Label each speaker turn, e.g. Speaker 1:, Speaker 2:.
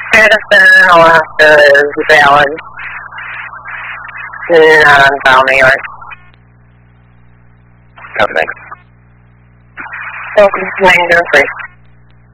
Speaker 1: Edison, Alaska is valid. Not on file, New York.
Speaker 2: Copy, thanks.
Speaker 1: Welcome to 903.